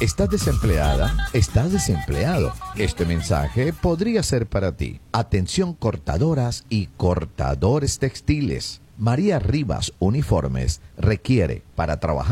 ¿Estás desempleada? ¿Estás desempleado? Este mensaje podría ser para ti. Atención cortadoras y cortadores textiles. María Rivas Uniformes requiere para trabajar